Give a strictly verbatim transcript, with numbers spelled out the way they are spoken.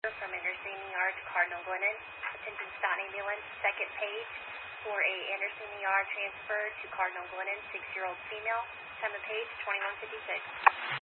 from Anderson E R to Cardinal Glennon. Attention Stoughton Ambulance, second page for a Anderson E R transfer to Cardinal Glennon, six-year-old female. Time of page twenty-one fifty-six.